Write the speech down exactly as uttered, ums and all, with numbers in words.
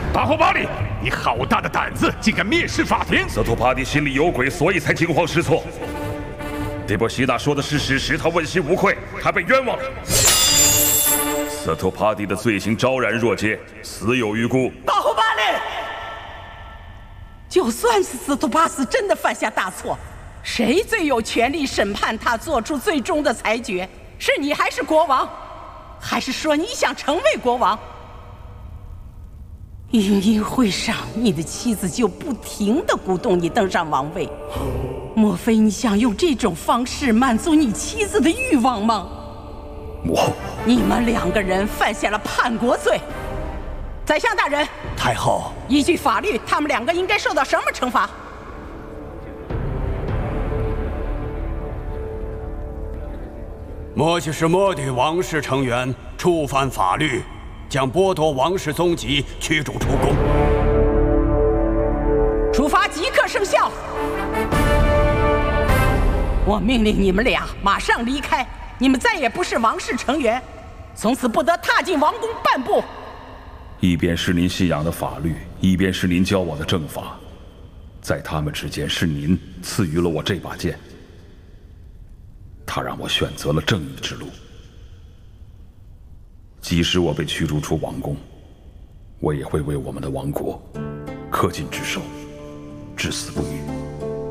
大火巴里，你好大的胆子，竟敢蔑视法庭！ 瑟图帕蒂心里有鬼，所以才惊慌失措。迪波西娜说的是事实，他问心无愧，他被冤枉了。瑟图帕蒂的罪行昭然若揭，死有余辜。 大火巴里，就算是斯图帕斯真的犯下大错，谁最有权利审判他，做出最终的裁决？是你还是国王？还是说你想成为国王？莺莺会上，你的妻子就不停地鼓动你登上王位。莫非你想用这种方式满足你妻子的欲望吗？ 母后， 你们两个人犯下了叛国罪。宰相大人， 太后， 依据法律，他们两个应该受到什么惩罚？ 莫就是莫对王室成员触犯法律，将剥夺王室宗籍，驱逐出宫。 处罚即刻生效。我命令你们俩马上离开，你们再也不是王室成员，从此不得踏进王宫半步。 一边是您信仰的法律，一边是您教我的正法，在他们之间，是您赐予了我这把剑，他让我选择了正义之路。即使我被驱逐出王宫，我也会为我们的王国恪尽职守，至死不渝。